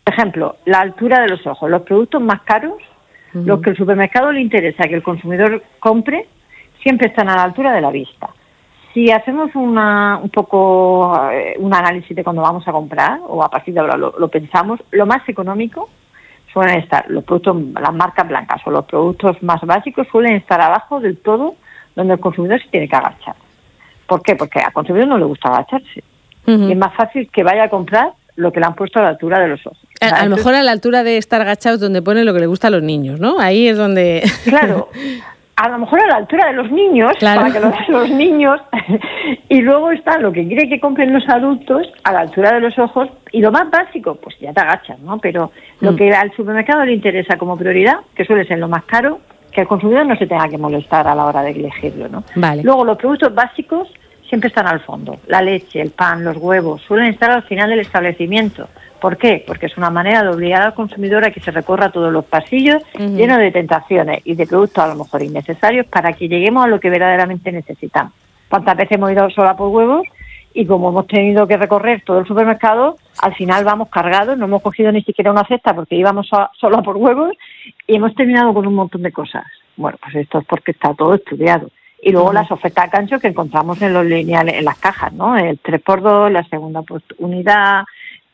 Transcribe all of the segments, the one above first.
Por ejemplo, la altura de los ojos. Los productos más caros, los que el supermercado le interesa que el consumidor compre, siempre están a la altura de la vista. Si hacemos un análisis de cuando vamos a comprar, o a partir de ahora lo pensamos, lo más económico suelen estar los productos, las marcas blancas o los productos más básicos suelen estar abajo del todo, donde el consumidor se tiene que agachar. ¿Por qué? Porque al consumidor no le gusta agacharse. Y es más fácil que vaya a comprar lo que le han puesto a la altura de los ojos. A lo mejor a la altura de estar agachados donde pone lo que le gusta a los niños, ¿no? Ahí es donde... Claro, a lo mejor a la altura de los niños, claro, para que los niños, y luego está lo que quiere que compren los adultos a la altura de los ojos, y lo más básico, pues ya te agachas, ¿no? Pero lo que al supermercado le interesa como prioridad, que suele ser lo más caro, que el consumidor no se tenga que molestar a la hora de elegirlo, ¿no? Vale. Luego los productos básicos siempre están al fondo. La leche, el pan, los huevos suelen estar al final del establecimiento. ¿Por qué? Porque es una manera de obligar al consumidor a que se recorra todos los pasillos llenos de tentaciones y de productos a lo mejor innecesarios para que lleguemos a lo que verdaderamente necesitamos. ¿Cuántas veces hemos ido sola por huevos? Y como hemos tenido que recorrer todo el supermercado, al final vamos cargados, no hemos cogido ni siquiera una cesta porque íbamos solo por huevos y hemos terminado con un montón de cosas. Bueno, pues esto es porque está todo estudiado. Y luego las ofertas gancho que encontramos en los lineales, en las cajas, ¿no? El 3x2, la segunda unidad,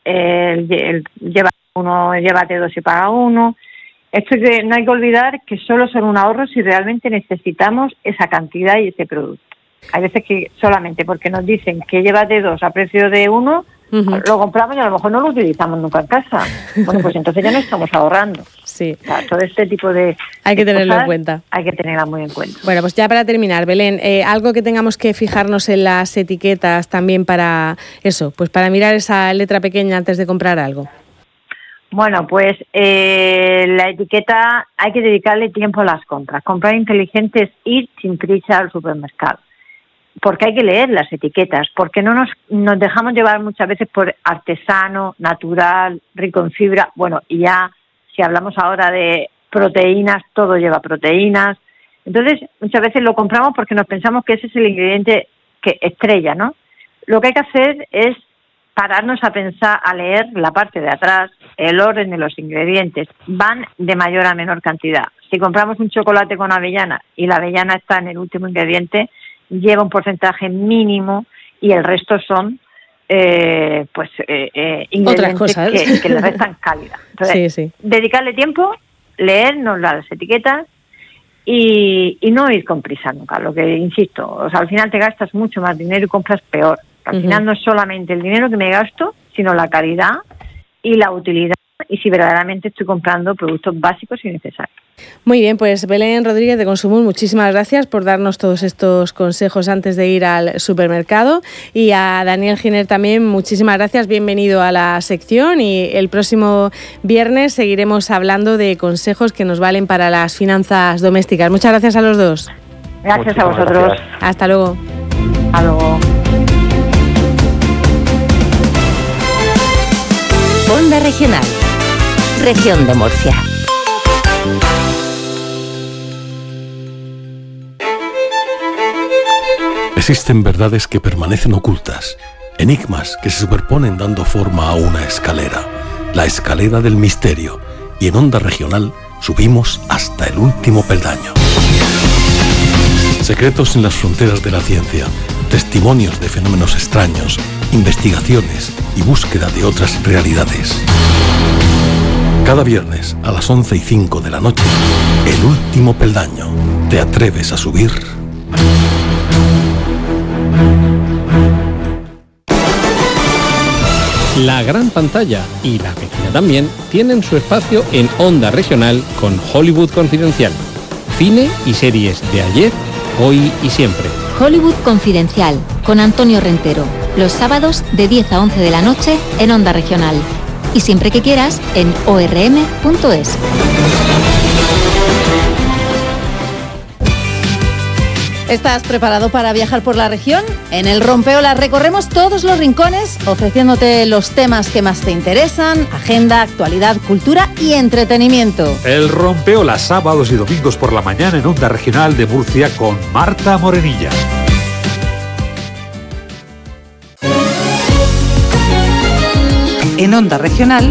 el llévate 2 y paga 1. Esto que no hay que olvidar que solo son un ahorro si realmente necesitamos esa cantidad y ese producto. Hay veces que solamente porque nos dicen que llévate 2 a precio de 1, lo compramos y a lo mejor no lo utilizamos nunca en casa. Bueno, pues entonces ya no estamos ahorrando. Sí. O sea, todo este tipo de hay que tenerlo en cuenta. Hay que tenerla muy en cuenta. Bueno, pues ya para terminar, Belén, algo que tengamos que fijarnos en las etiquetas también para eso, pues para mirar esa letra pequeña antes de comprar algo. Bueno, pues la etiqueta hay que dedicarle tiempo a las compras. Comprar inteligente es ir sin prisa al supermercado. Porque hay que leer las etiquetas, porque no nos dejamos llevar muchas veces por artesano, natural, rico en fibra. Bueno, y ya si hablamos ahora de proteínas, todo lleva proteínas. Entonces, muchas veces lo compramos porque nos pensamos que ese es el ingrediente que estrella, ¿no? Lo que hay que hacer es pararnos a pensar, a leer la parte de atrás, el orden de los ingredientes. Van de mayor a menor cantidad. Si compramos un chocolate con avellana y la avellana está en el último ingrediente, lleva un porcentaje mínimo y el resto son ingredientes que le restan calidad. Entonces, dedicarle tiempo, leernos las etiquetas y no ir con prisa nunca. Lo que insisto, o sea, al final te gastas mucho más dinero y compras peor. Al final no es solamente el dinero que me gasto, sino la calidad y la utilidad y si verdaderamente estoy comprando productos básicos y necesarios. Muy bien, pues Belén Rodríguez de Consumur, muchísimas gracias por darnos todos estos consejos antes de ir al supermercado, y a Daniel Giner también muchísimas gracias, bienvenido a la sección, y el próximo viernes seguiremos hablando de consejos que nos valen para las finanzas domésticas. Muchas gracias a los dos. Gracias a vosotros. Gracias. Hasta luego. Hasta luego. Onda Regional, Región de Murcia. Existen verdades que permanecen ocultas, enigmas que se superponen dando forma a una escalera, la escalera del misterio, y en Onda Regional subimos hasta el último peldaño. Secretos en las fronteras de la ciencia, testimonios de fenómenos extraños, investigaciones y búsqueda de otras realidades. Cada viernes a las 11:05 de la noche, el último peldaño. ¿Te atreves a subir? La gran pantalla y la pequeña también tienen su espacio en Onda Regional con Hollywood Confidencial. Cine y series de ayer, hoy y siempre. Hollywood Confidencial con Antonio Rentero. Los sábados de 10 a 11 de la noche en Onda Regional. Y siempre que quieras en orm.es. ¿Estás preparado para viajar por la región? En el Rompeolas recorremos todos los rincones, ofreciéndote los temas que más te interesan, agenda, actualidad, cultura y entretenimiento. El Rompeolas, sábados y domingos por la mañana en Onda Regional de Murcia con Marta Morenilla. En Onda Regional